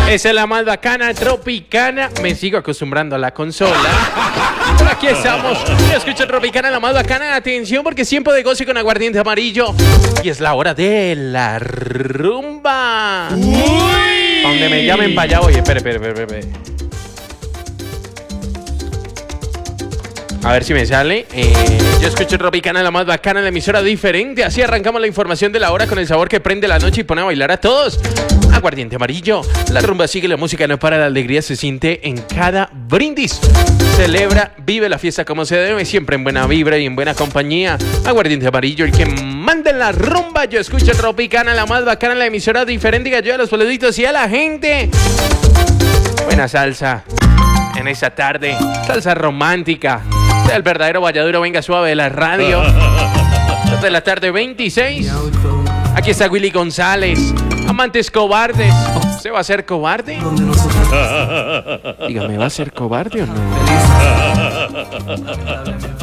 Esa es la más bacana, Tropicana. Me sigo acostumbrando a la consola. Pero aquí estamos. Yo escucho Tropicana, la más bacana. Atención, porque es tiempo de goce con aguardiente amarillo. Y es la hora de la rumba. ¡Uy! Donde me llamen para allá. Oye, espere. A ver si me sale. Yo escucho Tropicana, la más bacana, la emisora diferente. Así arrancamos la información de la hora con el sabor que prende la noche y pone a bailar a todos. Aguardiente amarillo. La rumba sigue, la música no para, la alegría se siente en cada brindis. Celebra, vive la fiesta como se debe, siempre en buena vibra y en buena compañía. Aguardiente amarillo, el que manda en la rumba. Yo escucho Tropicana, la más bacana, la emisora diferente, que ayuda a los peluditos y a la gente. Buena salsa en esta tarde, salsa romántica. El verdadero valladuro, venga suave de la radio. De la tarde 26. Aquí está Willy González. Amantes cobardes. ¿Se va a hacer cobarde? Dígame, ¿va a ser cobarde o no?